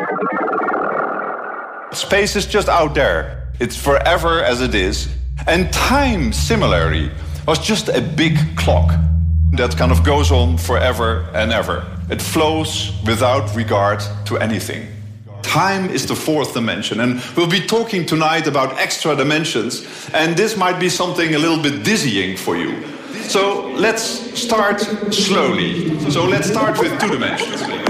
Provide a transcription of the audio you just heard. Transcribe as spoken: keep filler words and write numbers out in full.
Space is just out there. It's forever as it is. And time, similarly, was just a big clock that kind of goes on forever and ever. It flows without regard to anything. Time is the fourth dimension, and we'll be talking tonight about extra dimensions, and this might be something a little bit dizzying for you. So let's start slowly. So let's start with two dimensions.